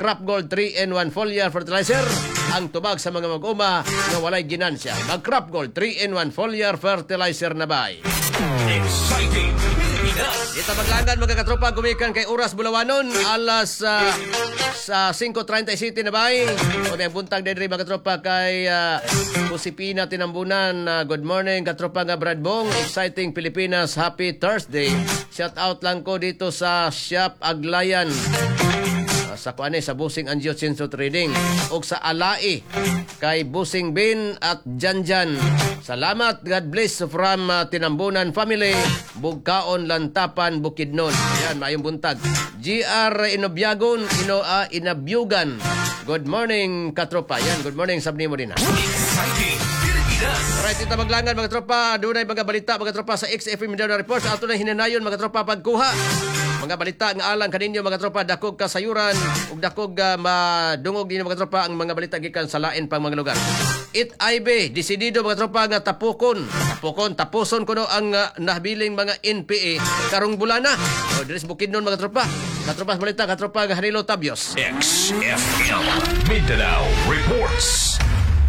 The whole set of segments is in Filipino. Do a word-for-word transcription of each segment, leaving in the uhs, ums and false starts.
Crop Gold three in one foliar fertilizer ang tubag sa mga mag-uma na walay ginansya. Mag Crop Gold three in one foliar fertilizer na bay. Exciting Pilipinas. Ito maglangan mga katropa, gumikan kay Oras Bulawanon alas uh, sa five thirty na bay. O may buntag din rin mga katropa kay uh, Kusipina Tinambunan. Uh, good morning katropa nga Bradbong. Exciting Pilipinas, happy Thursday. Shout out lang ko dito sa Shop Aglayan. Sa kuane sa Busing Angiocenso Trading o sa Alai kay Busing Bin at Janjan. Salamat, God bless from uh, Tinambunan family, Bugkaon, Lantapan, Bukidnon. Yan, mayong buntag. G R Inobyagon, Ino, uh, Inabyugan. Good morning katropa. Yan, good morning sabni mo din ha. Exciting Pilipinas. Alright, ito maglangan mga tropa. Doon ay mga balita mga tropa sa X F M Mindanao Reports. Ato na hinanayon mga tropa pagkuha. Mga balita nga alang kaninyo mga tropa, dakog kasayuran ug dakog uh, madungog din mga tropa ang mga balita gikan sa lain pang mga lugar. It I B desidido mga tropa nga tapukon, tapukon tapuson kuno ang uh, nahbiling mga N P A karong bulana. O diri sa Bukidnon mga tropa. Mga tropa balita ka tropa nga Hanilo Tabios. X F M Mindanao Reports.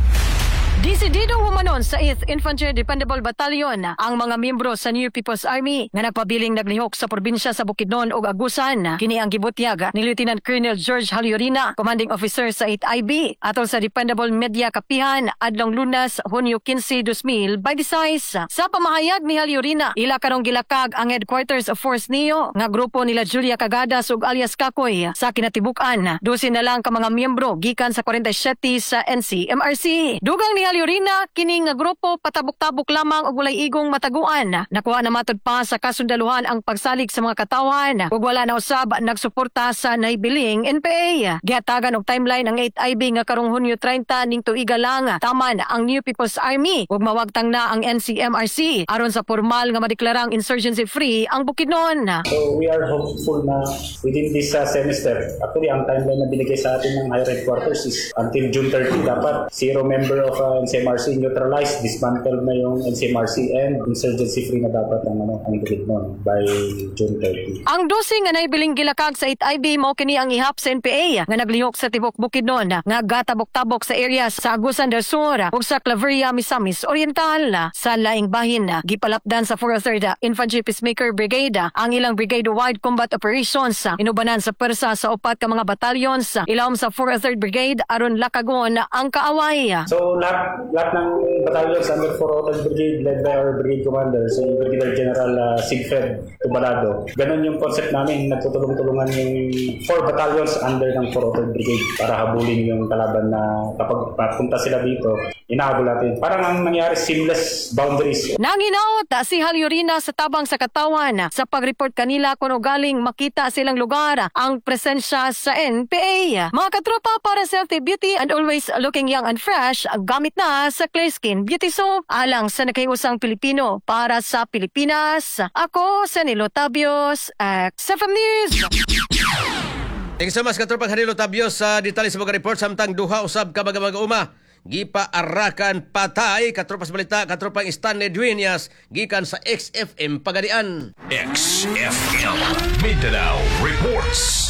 Desidido humanon sa eighth Infantry Dependable Battalion ang mga miyembro sa New People's Army nga nagpabiling naglihok sa probinsya sa Bukidnon ug Agusan. Kini ang gibutyag ni Lieutenant Colonel George Haliorina, Commanding Officer sa eight I B, atol sa Dependable Media Kapihan adlong Lunes, Hunyo fifteen, two thousand twenty-six. Sa pamahayag ni Haliorina, ila karong gilakag ang headquarters of Force Neo nga grupo nila Julia Cagadas ug alias Kakoy sa kinatibuk-an. Dusin na lang ka mga miyembro gikan sa forty-seven sa N C M R C. Dugang ni Haliorina, kining nga grupo patabok-tabok lamang og walay igong mataguan. Nakuha na matod pa sa kasundaluhan ang pagsalig sa mga katawan ug wala na usab nagsuporta sa naibiling N P A. Gihatagan og timeline ang eight I B nga karong Hunyo thirty ning tuiga lang taman ang New People's Army ug mawagtang na ang N C M R C aron sa formal nga madeklarang insurgency free ang Bukidnon. So we are hopeful na within this uh, semester, actually ang timeline na binigay sa atin ng higher headquarters is until June thirtieth dapat zero member of uh, N C M R C neutralized, dismantle na yung N C M R C and insurgency free na dapat ang ano ang Bukidnon by June thirtieth. Ang dosing nga naibiling gilakag sa eight I B mao kini ang ihap sa N P A nga naglihok sa tibok Bukidnon nga gatabok-tabok sa areas sa Agusan del Sur ug sa Claveria, Misamis Oriental. Sa laing bahin gipalapdan sa forty-third Infantry Peacemaker Brigade ang ilang brigade-wide combat operations inubanan sa persa sa upat ka mga battalions ilawom sa forty-third Brigade aron lakagon ang kaaway. So lahat lahat ng battalions under forty-third Brigade led by our brigade commander, si Brigadier General uh, Sigfred Tubalado. Ganon yung concept namin, nagtutulong-tulungan yung four battalions under ng forty-third Brigade para habulin yung kalaban na kapag papunta sila dito, inahabol natin. Parang ang nangyari, seamless boundaries. Nanginaot si Haliorina sa tabang sa katawan sa pag-report kanila kung galing makita silang lugar ang presensya sa N P A. Mga katropa, para sa healthy beauty and always looking young and fresh, gamit na sa Clear Skin Beauty Soap alang sa nakaiusang Pilipino para sa Pilipinas. Ako, Sanilo Tabios, X F M News. Thank you so much katropang Hanilo Tabios sa detalye sa mga report samtang duha usab ka mga mag-uma gipa arakan patay katropas balita katropang Stanley Dueñas gikan sa X F M Pagadian. X F M Mindanao Reports.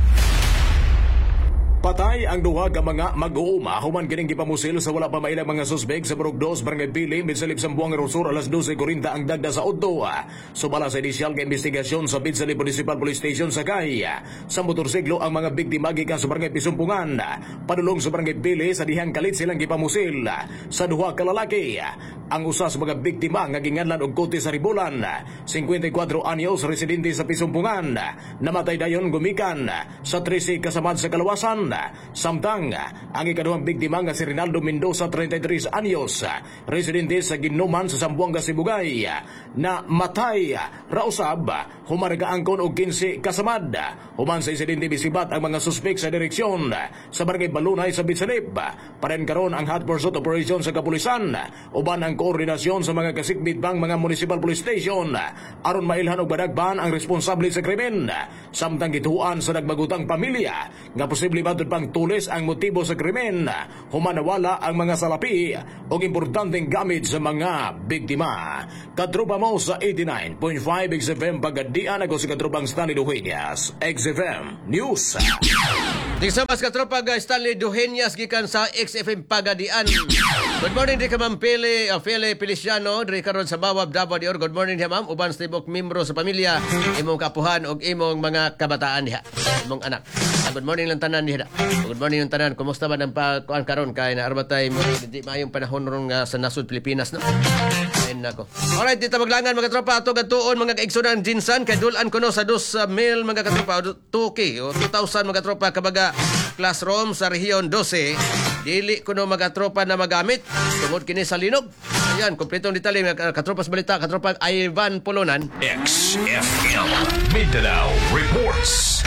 Patay ang duha ka mga mag-uuma human kining gipamusil sa wala pa mailang mga suspek sa Barog dos Barangay Pili misalip sa Buang Rosur alas twelve forty ang dagda sa Udto. Sumala sa inisyal nga investigasyon sa Pinsali Municipal Police Station sa Kay. Sa motorsiklo ang mga biktima gikan sa Barangay Pisumpungan. Padulong sa Barangay Pili sa dihang kalit silang gipamusil sa duha ka lalaki. Ang usa sa mga biktima nga ginganlan og Kote sa Ribulan, fifty-four anyos residente sa Pisumpungan, namatay dayon gumikan sa trese kasamad sa Kalawasan. Samtang ang ikaduhang biktima nga si Rinaldo Mendoza, thirty-three anyos, residente sa Ginuman sa Zamboanga, Sibugay, na matay rausab humarga angkon og fifteen kasamad. Human sa insidente bisibat ang mga suspek sa direksyon sa Barangay Balunay sa Bitsalip. Paren karon ang hot pursuit operation sa kapulisan uban ang koordinasyon sa mga kasikbit bang mga municipal police station aron mailhan og badagban ang responsable sa krimen. Samtang gituan sa nagbagutang pamilya nga posible ba pang tulis ang motibo sa krimen, humanawala ang mga salapi o importanteng gamit sa mga biktima. Katropa mo sa eighty-nine point five X F M Pagadian, ako si Katropang Stanley Dueñas, X F M News. Di sa mas katropa ga Stanley Duhenyas gikan sa X F M Pagadian. Good morning di ka Ma'am Pele, uh, Pele Feliciano, di karon sa Bawab Davao Dior. Good morning diha Ma'am, uban sa tibok membro sa pamilya, imong kapuhan og imong mga kabataan diha, imong anak. Uh, good morning lang tanan diha. Good morning yung tanan. Kumusta man ang pagkuan karon kay na arbatay mo di maayong panahon ron nga sa nasud Pilipinas no. Ayun nako. Alright, dito maglangan mga tropa ato gatuon mga kaigsunan Jinsan kay dulan kuno sa dos uh, mil mga katropa two K o two thousand mga tropa kabaga classroom sa Rehiyon twelve, dili kuno mga tropa na magamit tungod kini sa linog. Ayan, kumpletong detalye mga katropa sa balita, katropa Ivan Polonan. X F M Mindanao Reports.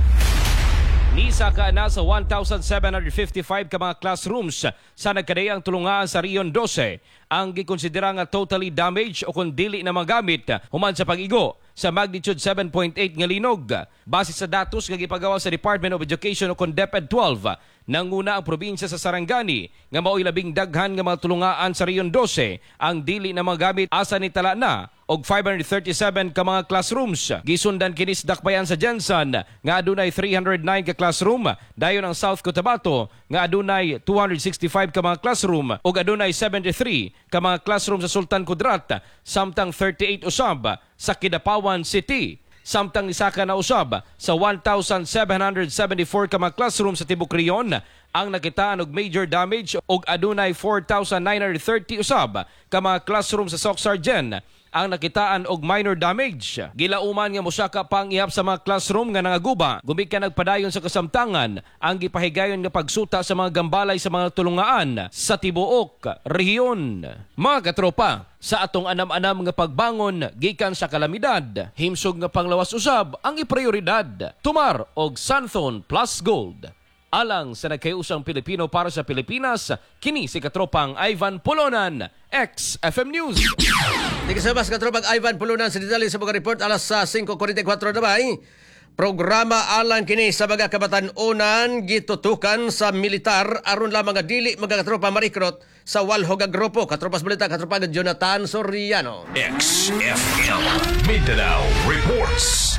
Nisa ka na sa one thousand seven hundred fifty-five ka mga classrooms sa nagkadayang tulungan sa Rehiyon twelve ang gikonsidera nga totally damaged o kung dili na magamit human sa pag-igo sa magnitude seven point eight nga linog. Base sa datos nga gipagawa sa Department of Education o kung DepEd twelve, nanguna ang probinsya sa Sarangani nga mao'y labing daghan nga mga tulungaan sa Rehiyon twelve ang dili na magamit asa ni tala na og five hundred thirty-seven ka mga classrooms. Gisundan kini sa dakbayan sa Jensen nga adunay three hundred nine ka classroom, dayon ang South Cotabato nga adunay two hundred sixty-five ka mga classroom ug adunay seventy-three ka mga classroom sa Sultan Kudarat, samtang thirty-eight usab sa Kidapawan City. Samtang isaka na usab sa one thousand seven hundred seventy-four ka mga classroom sa Tibok Riyon ang nakitaan og major damage ug adunay four thousand nine hundred thirty usab ka mga classroom sa Socsargen ang nakitaan og minor damage. Gilauman nga mosaka pang ihap sa mga classroom nga nangaguba, gumikan nagpadayon sa kasamtangan ang gipahigayon nga pagsuta sa mga gambalay sa mga tulungaan sa tibuok rehiyon. Mga katropa, sa atong anam-anam nga pagbangon gikan sa kalamidad, himsog nga panglawas usab ang iprioridad. Tumar og Santhon Plus Gold. Alang sa nagkayusang Pilipino para sa Pilipinas, kini si katropang Ivan Polonan, X F M News. Di kasabas katropang Ivan Polonan sa detalye sa mga report alas sa five forty-four na bay. Programa alang kini sa mga kabatan-unan gitutukan sa militar aron lamang nga dili mga katropa marikrot sa walhog nga grupo. Katropas balita katropa Jonathan Soriano. X F M Mindanao Reports.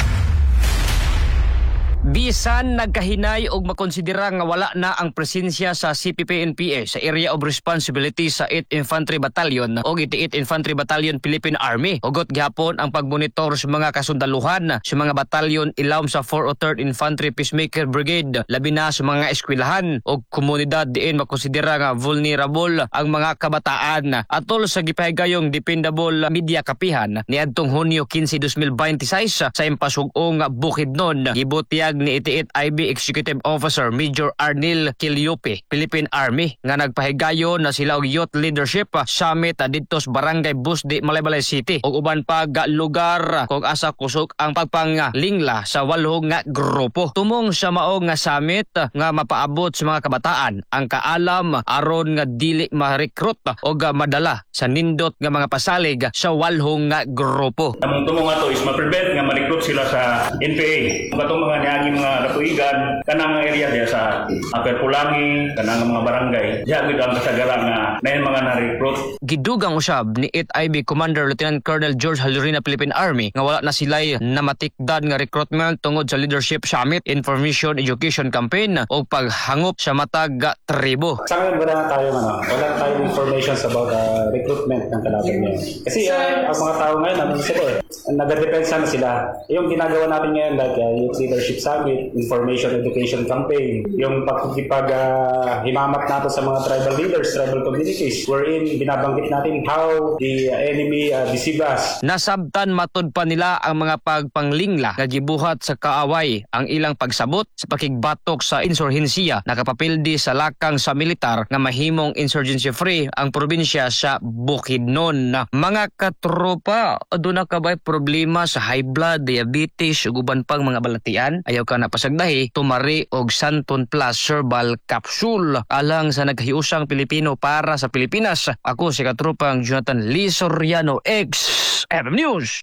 Bisan nagkahinay og makonsidera nga wala na ang presensya sa C P P N P A sa Area of Responsibility sa eighth Infantry Battalion o eighth Infantry Battalion Philippine Army. Ugot gihapon ang pagmonitor sa mga kasundaluhan sa mga batalyon ilawom sa four oh third Infantry Peacemaker Brigade, labi na sa mga eskwelahan o komunidad diin makonsidera nga vulnerable ang mga kabataan. Atol sa gipahigayong dependable media kapihan niadtong Hunyo fifteen, twenty twenty-six sa impasug-ong Bukidnon, gibutya ni eighty-eight I B Executive Officer Major Arnil Quiliope, Philippine Army, nga nagpahigayo na sila og Youth Leadership Summit didto sa Barangay Busdi, Malaybalay City ug uban pa ga lugar kung asa kusog ang pagpanglingla sa walo nga grupo. Tumong sa mao nga summit nga mapaabot sa mga kabataan ang kaalam aron nga dili ma-recruit o madala sa nindot nga mga pasalig sa walo nga grupo. Among tumong ato is ma-prevent nga ma-recruit sila sa N P A. Katong mga niaging mga katuigan kanang area diya sa Upper Pulangi, kanang mga barangay, diya gid ang kasagara nga nay mga na-recruit. Gidugang usab ni eighth I B Commander Lieutenant Colonel George Halurina, Philippine Army, nga wala na sila'y namatikdan nga recruitment tungod sa Leadership Summit, Information Education Campaign o paghangop sa matag tribo. Sa ngayon wala na tayo ano, wala na tayong informations about uh, recruitment ng kalaban niya. Kasi uh, ang mga tao ngayon, ano sila eh, nagadepensa na sila. Yung ginagawa natin ngayon like uh, Youth Leadership Summit, Information Education Campaign, yung pagkipag uh, himamat nato sa mga tribal leaders, tribal communities, wherein binabanggit natin how the uh, enemy uh, deceive us. Nasabtan matud pa nila ang mga pagpanglingla nga gibuhat sa kaaway ang ilang pagsabot sa pakigbatok sa insurhensiya, nakapapildi sa lakang sa militar nga mahimong insurgency free ang probinsya sa Bukidnon. Mga katropa, aduna ka ba'y problema sa high blood, diabetes ug uban pang mga balatian? Ayaw ka napasagdahi, tumari og Santon Plus Herbal Capsule alang sa naghiusang Pilipino para sa Pilipinas. Ako si katropang Jonathan Lee Soriano, X F M News.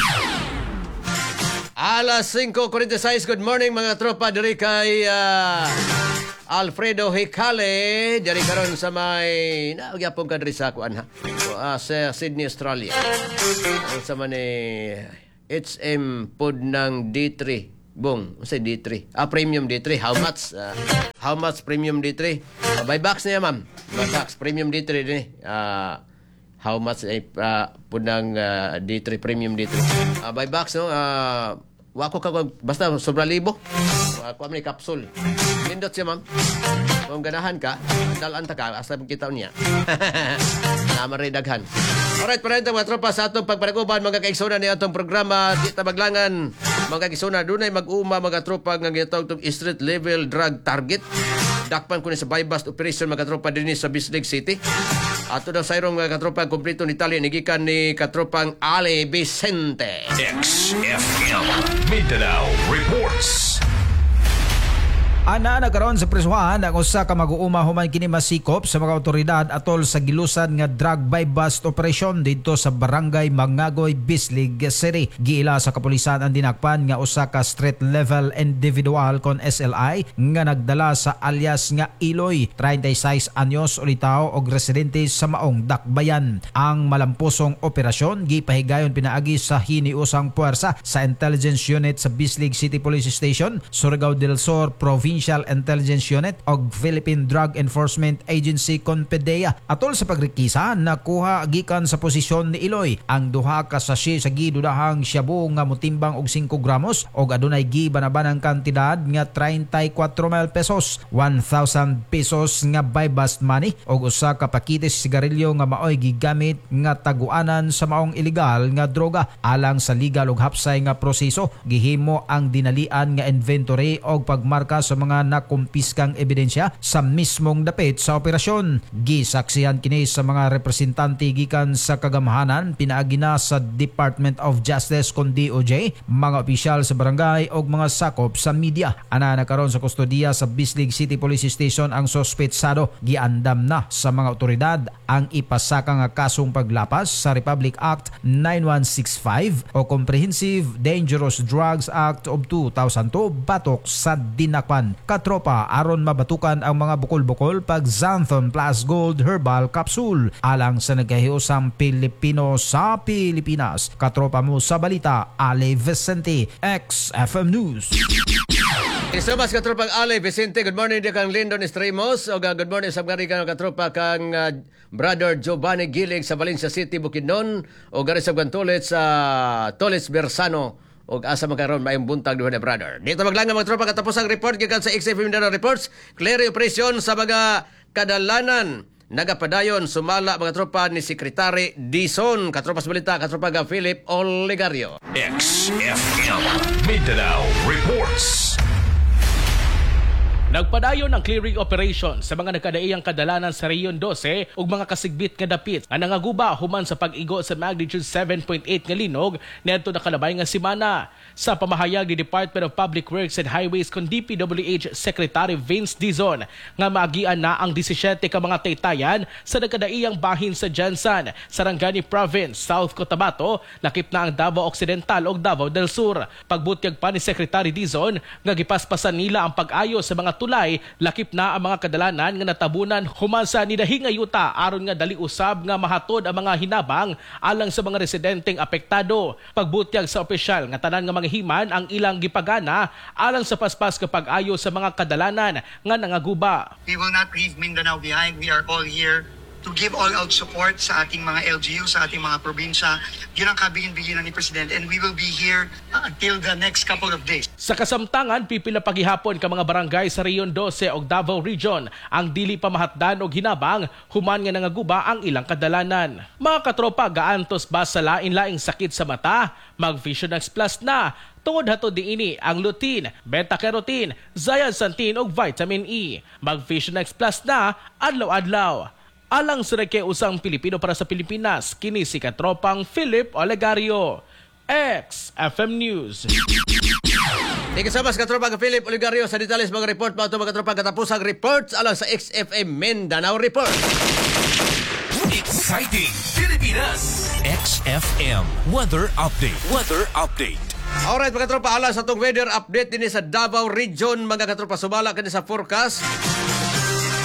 Alas five forty-six, good morning mga tropa diri kay uh, Alfredo Hicale diri karon sa may nagyapon ka diri sa kuan ha. Uh, sa Sydney, Australia. Sa man ni H M pod ng D three Bong, sa D three. Ah, premium D three. How much? Ah, how much premium D three? Ah, buy box niya, ma'am. Buy box. Premium D three din eh. Ah, how much ay uh, punang uh, D three, premium D three? Ah, buy box, no? Ah, wako ka, basta sobra libo. Ako may capsule. Pindot siya, ma'am. Kung ganahan ka, dalan ta ka, asa kita niya. Naman rin daghan. Alright, para ito mga tropa sa atong pagpanaguban, mga kaigsonan ni atong programa, di tabaglangan, mga kaigsonan, doon ay mag-uma mga tropa ng itong street level drug target. Dakpan ko ni sa buy-bust operation mga tropa din sa Bislig City. Ato daw sa irong mga katropa, kumplito ni Tali, nagikan ni katropang Ale Vicente. X F M Mindanao Reports. Ana nagkaroon sa prisuhan ang usa ka mag-uuma human kini masikop sa mga otoridad atol sa gilusan nga drug buy-bust operation dito sa Barangay Mangagoy, Bislig City. Giila sa kapulisan ang dinakpan nga usa ka street level individual kon S L I nga nagdala sa alias nga Iloy, thirty-six anyos ulitaw og residente sa maong Dakbayan. Ang malampusong operasyon gipahigayon pinaagi sa hiniusang puwersa sa Intelligence Unit sa Bislig City Police Station, Surigao del Sur Provincial Intelligence Unit og Philippine Drug Enforcement Agency kon PDEA. Atol sa pagrikisa, nakuha gikan sa posisyon ni Iloy ang duha ka sachet sa gidudahang shabu nga motimbang og five gramos og adunay gibanabanang kantidad nga thirty-four mil pesos, one thousand pesos nga buy-bust money og usa ka pakete sigarilyo nga maoy gigamit nga taguanan sa maong ilegal nga droga. Alang sa legal ug hapsay nga proseso, gihimo ang dinalian nga inventory og pagmarka sa mga nakumpiskang ebidensya sa mismong dapit sa operasyon. Gisaksihan kini sa mga representante gikan sa kagamhanan pinaagi na sa Department of Justice kon D O J, mga opisyal sa barangay og mga sakop sa media. Ana nakaron sa kustodiya sa Bislig City Police Station ang sospetsado. Giandam na sa mga otoridad ang ipasaka nga kasong paglapas sa Republic Act ninety-one sixty-five o Comprehensive Dangerous Drugs Act of two thousand two batok sa dinakpan. Katropa aron mabatukan ang mga bukol-bukol pag Xanthon Plus Gold Herbal Capsule alang sa nagkahiusang Pilipino sa Pilipinas. Katropa mo sa balita, Ale Vicente, X F M News. Isa mas katropang Ale Vicente, good morning di kang Lindon Estremos o good morning sa mga kang katropa kang uh, brother Giovanni Gilig sa Valencia City, Bukidnon o gari sa Gantolet sa Toles Bersano o asa magkaroon mayong buntag duha na brother. Dito maglangan mga tropa katapos ang report gikan sa X F M Mindanao Reports. Clear operation sa mga kadalanan. Nagapadayon sumala mga tropa ni Secretary Dizon. Katropa sa balita, katropa ga Philip Olegario. X F M Mindanao Reports. Nagpadayon ang clearing operation sa mga nagkadaiyang kadalanan sa Rehiyon twelve ug mga kasigbit nga dapit nga nangaguba human sa pag-igo sa magnitude seven point eight nga linog niadto nakalabay nga semana. Sa pamahayag ni Department of Public Works and Highways kon D P W H Secretary Vince Dizon nga maagian na ang seventeen ka mga taytayan sa nagkadaiyang bahin sa Jansan, Sarangani Province, South Cotabato, lakip na ang Davao Occidental ug Davao del Sur. Pagbutyag pa ni Secretary Dizon nga gipaspasan nila ang pag-ayo sa mga tulay, lakip na ang mga kadalanan nga natabunan human sa nidahing ayuta aron nga dali usab nga mahatod ang mga hinabang alang sa mga residenteng apektado. Pagbutyag sa opisyal nga tanan nga mga himan ang ilang gipagana alang sa paspas ka pag-ayo sa mga kadalanan nga nangaguba. We will not leave Mindanao behind. We are all here to give all-out support sa ating mga L G U, sa ating mga probinsya. Yun ang kabigin-biginan ni President, and we will be here uh, until the next couple of days. Sa kasamtangan, pipila pagihapon ka mga barangay sa Rehiyon twelve o Davao Region ang dili pamahatdan o hinabang human nga nangaguba ang ilang kadalanan. Mga katropa, gaantos ba sa lain-laing sakit sa mata? Mag-Vision X Plus na. Tungod hato diini ang lutein, beta-carotene, zeaxanthin ug vitamin E. Mag-Vision X Plus na adlaw-adlaw. Alang sa usang Pilipino para sa Pilipinas, kini si katropang Philip Olegario. X F M News. Thank you so much katropang Philip Olegario sa detalles mga report pa ito mga katropang katapusang reports alang sa X F M Mindanao Report. Exciting Pilipinas. X F M Weather Update. Weather Update. Alright mga katropa, alang sa itong weather update din sa Davao Region mga katropa, sumala kani sa forecast.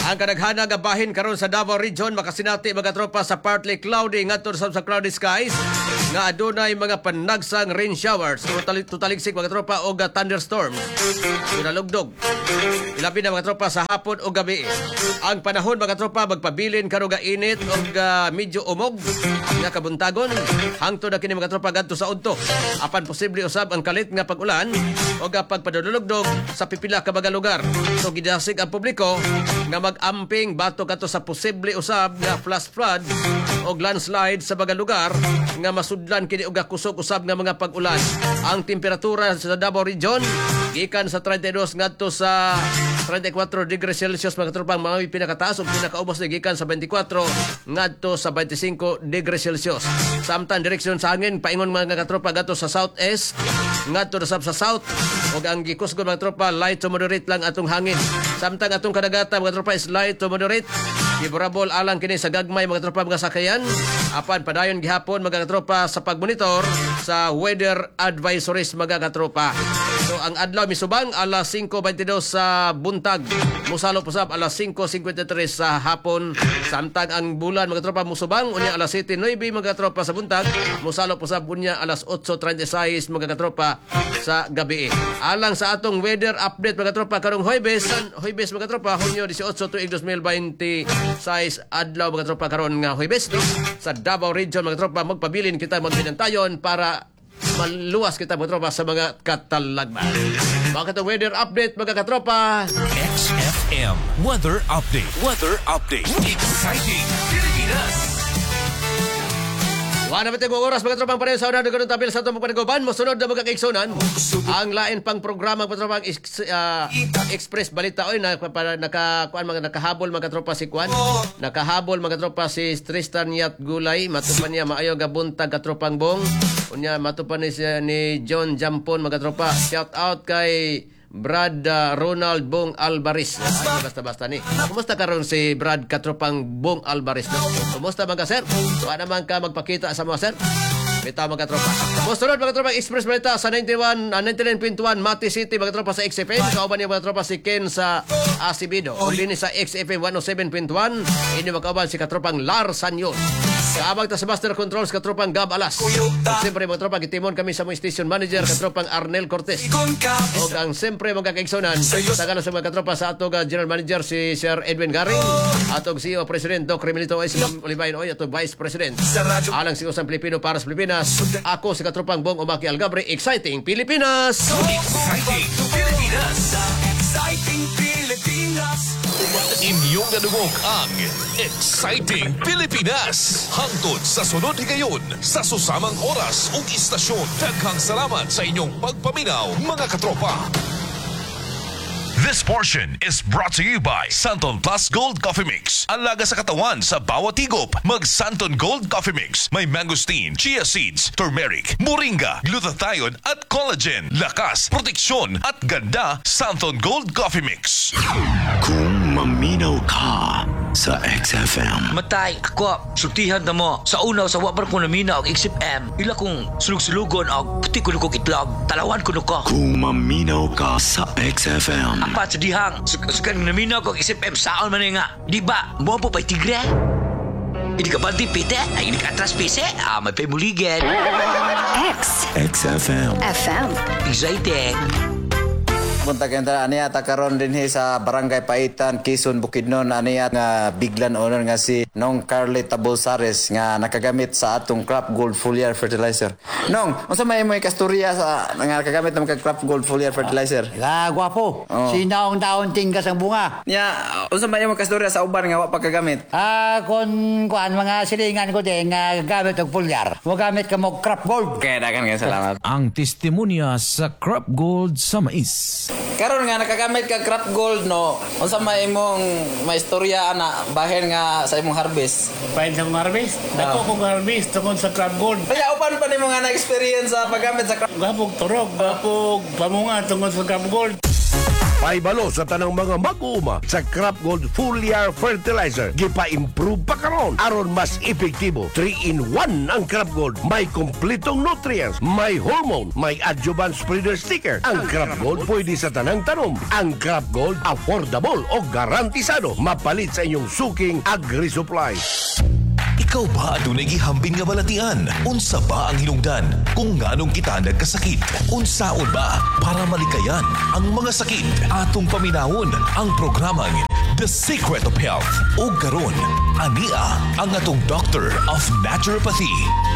Ang kadaghana nga bahin karon sa Davao Region makasinati mga tropa sa partly cloudy ngadto sa sa cloudy skies nga adunay mga panagsang rain showers o tutaligsik mga tropa o thunderstorms. Pinalugdog. Ilabi na mga tropa sa hapon o gabi. Ang panahon mga tropa magpabilin karon nga init o uh, medyo umog nga kabuntagon hangtod na kini mga tropa ngadto sa udto. Apan posible usab ang kalit nga pag-ulan o nga pagpadulugdog sa pipila ka mga lugar. So gidasig ang publiko nga mag-amping batok ato sa posible usab nga flash flood o landslide sa mga lugar nga masudlan kini og kusog usab nga mga pag-ulan. Ang temperatura sa Davao Region gikan sa thirty-two ngadto sa thirty-four degrees Celsius mga tropang mga pinakataas ug pinakaubos na gikan sa twenty-four ngadto sa twenty-five degrees Celsius. Samtang direksyon sa hangin paingon mga katropa ngadto sa southeast ngadto sa sa south ug ang gikusgon mga tropa light to moderate lang atong hangin. Samtang atong kadagatan mga tropa is light to moderate. Favorable alang kini sa gagmay mga tropa mga sakayan. Apan padayon gihapon mga katropa sa pagmonitor sa weather advisories mga katropa. So ang adlaw misubang alas five twenty-two sa buntag. Musalo usab alas five fifty-three sa hapon. Samtang ang bulan mga tropa musubang unya alas seven nine mga tropa sa buntag. Musalo usab unya alas eight thirty-six mga tropa sa gabi. Alang sa atong weather update mga tropa karong Huwebes, Huwebes mga tropa Hunyo eighteen tuig twenty twenty-six adlaw mga tropa karon nga Huwebes no? Sa Davao Region mga tropa magpabilin kita magpinantayon para maluwas kita mga tropa sa mga katalagman. Mga katong weather update mga katropa. X F M Weather Update. Weather Update. Exciting Pilipinas. Wala naman tayong oras mga tropang pareho sa unang ganun tabil sa itong paniguban. Masunod na mga kaiksunan. Ang lain pang programa mga tropang uh, Express Balita. Oy, na, para, naka, kuan, mga, nakahabol mga tropa si Kwan. Nakahabol mga tropa si Tristan Yat Gulay. Matupan niya maayo gabuntag katropang bong. Unya matupan ni, ni John Jampon mga tropa. Shout out kay Brad uh, Ronald Bong Alvarez. Ay, basta-basta ni. Kumusta karon si Brad katropang Bong Alvarez? No? Kumusta mga sir? Wala naman ka magpakita sa mga sir? Bita mga tropa. Musunod mga tropa Express Balita sa ninety-one, uh, ninety-nine point one Mati City mga tropa sa X F M. Kauban niya mga tropa si Ken sa Asibido. Kung din sa X F M one oh seven point one, ini magkauban si katropang Lar Sanyon. Kaabag ta sa Master Controls katropang Gab Alas. Siyempre mga tropa gitimon kami sa mga station manager katropang Arnel Cortez. O ang siyempre mga kaiksonan tagala sa mga katropa sa atog uh, General Manager si Sir Edwin Garing, atog C E O President Doc Remelito Islam Olivain Oy, atog Vice President alang si Usang Pilipino para sa Pilipinas. Ako si katropang Bong Umaki Algabre. Exciting Pilipinas! Exciting Pilipinas! Exciting Pilipinas! Inyong nadungog ang Exciting Pilipinas. Hangtod sa sunod higayon sa susamang oras ug istasyon. Daghang salamat sa inyong pagpaminaw, mga katropa. This portion is brought to you by Santon Plus Gold Coffee Mix. Ang laga sa katawan sa bawat higop. Mag Santon Gold Coffee Mix. May mangosteen, chia seeds, turmeric, moringa, glutathione at collagen. Lakas, proteksyon at ganda. Santon Gold Coffee Mix. Kung maminaw ka sa X F M. Matay, ako, sultihan na mo. Sa unaw, sa wapar ko na mina ang X F M. Ila kong sulug-sulugon o puti ko nukong itlog. Talawan ko nuko. Kung maminaw ka sa X F M. Apat sa dihang, sukan na mina ko ang X F M. Saan man nga. Di ba, mo po pa'y tigre? Hindi ka banti pite? Ay, hindi ka atras pise? Ah, may paymuligan. X. X F M. F M. Exciting. Punta kenta aniya takaron dinhi sa Barangay Paitan, Quezon, Bukidnon aniya nga biglan owner nga si Nong Carly Tabolsares nga nakagamit sa atong Crop Gold Foliar Fertilizer. Nong, unsa may mo'y kasturya sa nga nakagamit ng Crop Gold Foliar Fertilizer? Ah, gwapo. Oh. Sinaong taon tingkas ang bunga. Nya, unsa may mo'y kasturya sa uban nga wa pagkagamit? Ah, kon kuan mga silingan ko din nga gamit og foliar. Mo gamit ka mo Crop Gold. Kaya dagan nga salamat. Ang testimonya sa Crop Gold sa mais. Karon nga nakagamit ka Crop Gold no. Unsa may imong maistorya ana bahin nga sa imong harvest? Bahin sa imong harvest? Dako kong harvest tungod sa Crop Gold. Kaya upan pa nimo nga na-experience sa paggamit sa Crop Gapog turog, gapog pamunga tungod sa Crop Gold. Paibalo sa tanang mga mag-uuma sa Crop Gold Foliar Fertilizer. Gipa-improve pa karon aron mas epektibo. three in one ang Crop Gold. May kompletong nutrients, may hormone, may adjuvant spreader sticker. Ang Crop Gold pwede sa tanang tanom. Ang Crop Gold affordable o garantisado. Mapalit sa inyong suking agri-supply. Ikaw ba adunay gihambin nga balatian? Unsa ba ang hinungdan? Kung nganong kita nagkasakit? Unsaon ba para malikayan ang mga sakit? Atong paminawon ang programang The Secret of Health. O karon, ania ang atong Doctor of Naturopathy.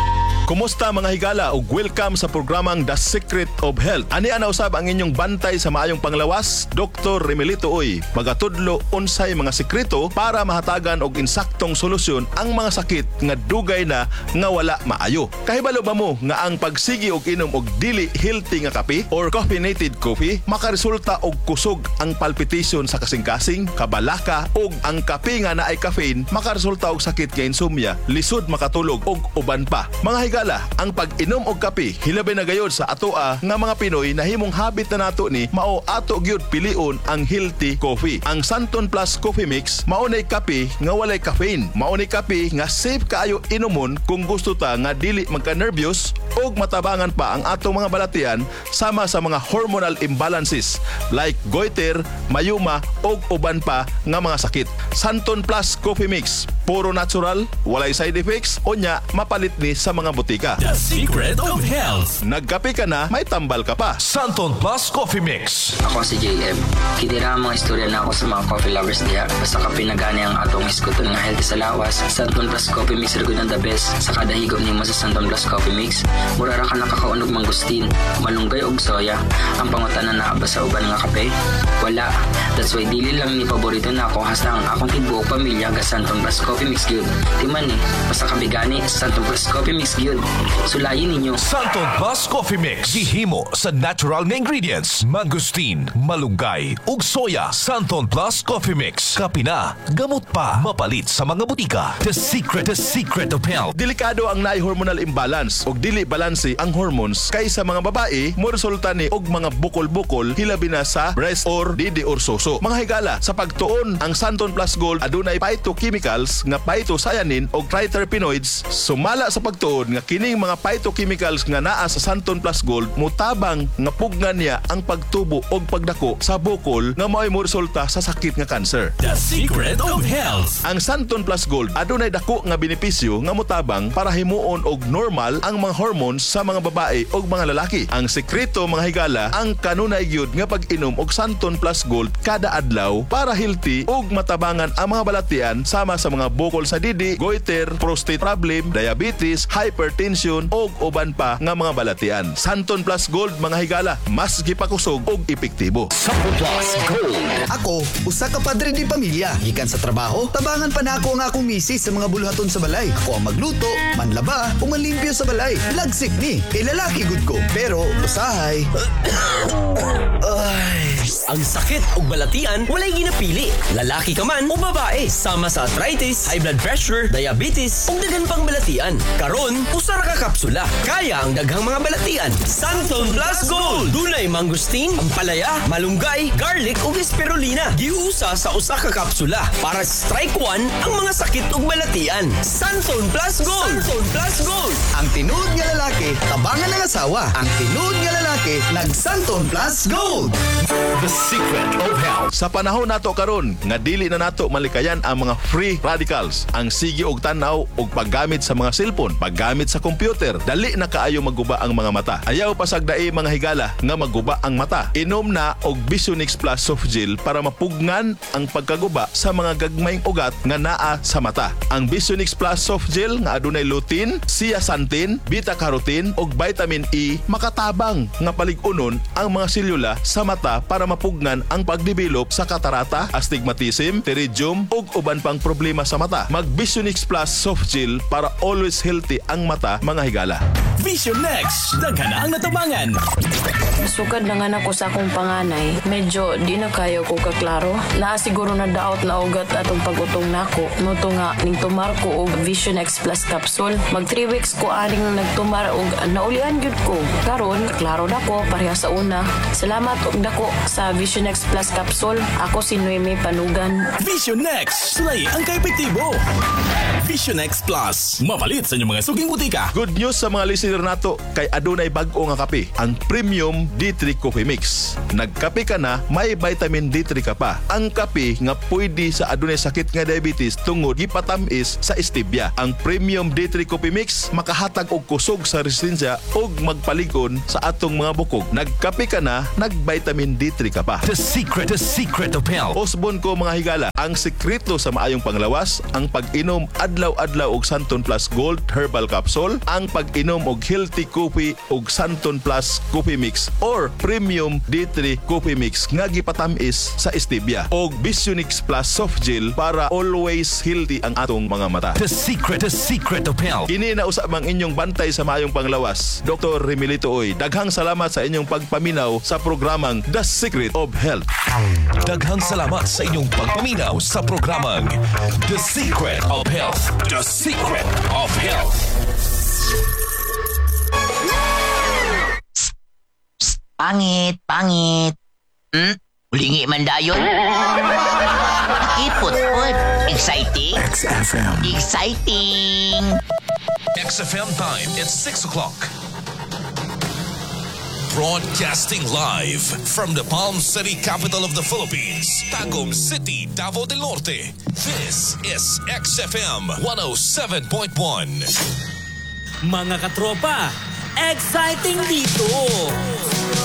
Kumusta mga higala ug welcome sa programang The Secret of Health. Ani ana usab ang inyong bantay sa maayong panglawas, Doktor Remelito Uy. Magatudlo unsay mga sekreto para mahatagan og insaktong solusyon ang mga sakit nga dugay na nga wala maayo. Kahibalo ba mo nga ang pagsigi og inom og dili healthy nga kape or caffeinated coffee makaresulta og kusog ang palpitation sa kasing-kasing, kabalaka ug ang kape nga naay caffeine makaresulta og sakit nga insomnia, lisod makatulog ug uban pa. Mga higala, ang pag-inom og kape hilabi na gayod sa atoa nga mga Pinoy na himong habit na nato ni mao ato gyud pilion ang healthy coffee. Ang Santon Plus Coffee Mix mao nay kape nga walay caffeine. Mao nay kape nga safe kaayo inomon kung gusto ta nga dili magka-nervyos ug matabangan pa ang atong mga balatian sama sa mga hormonal imbalances like goiter, mayuma ug uban pa nga mga sakit. Santon Plus Coffee Mix puro natural, walay side effects, unya mapalit ni sa mga butika. The Secret of Health. Nagkape ka na, may tambal ka pa. Santon Plus Coffee Mix. Ako si J M. Kitira ang mga istorya na ako sa mga coffee lovers diya. Basta kape na gani ang atong iskuton nga healthy sa lawas. Santon Plus Coffee Mix rin ang the best. Sa kada higop nimo sa Santon Plus Coffee Mix, murara ka nakakaunog mangustin, malunggay og soya. Ang pangutanan na ba sa uban nga kape? Wala. That's why dili lang ni paborito na ako hasta ang akong tibuok pamilya ga Santon Plus Coffee Mix gyud. Timan ni, basta kape gani Santon Plus Coffee Mix gyud. Sulayin ninyo. Santon Plus Coffee Mix. Gihimo sa natural na ingredients. Mangustin, malunggay, ug soya. Santon Plus Coffee Mix. Kape na, gamot pa. Mapalit sa mga butika. The Secret, The Secret of Health. Delikado ang naay hormonal imbalance ug dili balanse ang hormones kay sa mga babae mo resulta ni og mga bukol-bukol hilabi na sa breast or didi or soso. Mga higala, sa pagtuon ang Santon Plus Gold adunay phytochemicals nga phytocyanin ug triterpenoids. Sumala sa pagtuon nga kining mga phytochemicals nga naa sa Santon Plus Gold mutabang nga pugnan niya ang pagtubo og pagdako sa bukol nga mao'y mo resulta sa sakit nga cancer. The Secret of Health. Ang Santon Plus Gold adunay dako nga benepisyo nga mutabang para himuon og normal ang mga hormones sa mga babae ug mga lalaki. Ang sekreto mga higala, ang kanunay gyud nga pag-inom og Santon Plus Gold kada adlaw para healthy ug matabangan ang mga balatian sama sa mga bukol sa didi, goiter, prostate problem, diabetes, hypertension ug uban pa nga mga balatian. Santon Plus Gold mga higala, mas gipakusog ug epektibo. Santon Plus Gold. Ako, usa ka padre di pamilya. Gikan sa trabaho, tabangan pa na ako ang akong misis sa mga buluhaton sa balay. Ako ang magluto, manlaba, o manlimpyo sa balay. Lagsik ni, kay lalaki gud ko. Pero usahay. Ay. Ang sakit o balatian, walay ginapili. Lalaki ka man o babae, sama sa arthritis, high blood pressure, diabetes, o dagan pang balatian. Karon, usara ka kapsula. Kaya ang daghang mga balatian. Santon Plus Gold. Dunay mangustin, ampalaya, malunggay, garlic ug spirulina. Giusa sa usa ka kapsula para strike one ang mga sakit ug balatian. Santon Plus Gold. Santon Plus Gold. Ang tinuod nga lalaki, tabangan ng asawa. Ang tinuod nga lalaki, nag-Santon Plus Gold. The Secret of Health. Sa panahon nato karon nga dili na nato malikayan ang mga free radicals, ang sige og tanaw og paggamit sa mga cellphone, paggamit sa computer, dali na kaayo maguba ang mga mata. Ayaw pasagdai mga higala nga maguba ang mata. Inom na og Visionix Plus Soft Gel para mapugnan ang pagkaguba sa mga gagmayng ugat nga naa sa mata. Ang Visionix Plus Soft Gel nga adunay lutein, zeaxanthin, beta-carotene ug vitamin E makatabang nga palig-unon ang mga selula sa mata para mapugnan ang pagdevelop sa katarata, astigmatism, pterygium ug uban pang problema sa mata. Mag Visionix Plus Soft Gel para always healthy ang mata mga higala. Vision Next, daghan ang natabangan. Sukad na nga nako sa akong panganay, medyo di na kayo ko kaklaro. Naa siguro na daot na ugat atong pag-utong nako. Noto nga ning tumar ko og Vision X Plus capsule. Mag three weeks ko aning nagtumar og naulian gyud ko. Karon klaro na ko pareha sa una. Salamat og dako sa Vision X Plus capsule. Ako si Noemi Panugan. Vision X, sulay ang kaepektibo. Vision X Plus, mapalit sa inyong mga suging butika. Good news sa mga listener nato kay adunay bag-o nga kape, ang Premium D three Coffee Mix. Nagkape ka na, may vitamin D three ka pa. Ang kape nga pwede sa adunay sakit nga diabetes tungod gipatamis sa stevia. Ang Premium D three Coffee Mix makahatag og kusog sa resistensya og magpaligon sa atong mga bukog. Nagkape ka na, nag-vitamin D three ka pa. The secret, the secret of health. Osbon ko mga higala, ang sekreto sa maayong panglawas, ang pag-inom adlaw-adlaw og Santon Plus Gold Herbal Capsule, ang pag-inom og Healthy Coffee og Santon Plus Coffee Mix or Premium D three Coffee Mix nga gipatamis sa stevia og Visionix Plus Soft Gel para always healthy ang atong mga mata. The secret, the secret of health. Kini na usab ang inyong bantay sa maayong panglawas, Doctor Remilito Oy. Daghang salamat sa inyong pagpaminaw sa programang The Secret of Health. Daghang salamat sa inyong pagpaminaw sa programang The Secret of Health. The Secret of Health. Pangit, pangit. Hmm? Ulingi man dayon. Ipot-pot. Exciting. X F M. Exciting. X F M time. It's six o'clock. Broadcasting live from the Palm City, capital of the Philippines, Tagum City, Davao del Norte. This is X F M one oh seven point one. Mga katropa, exciting dito!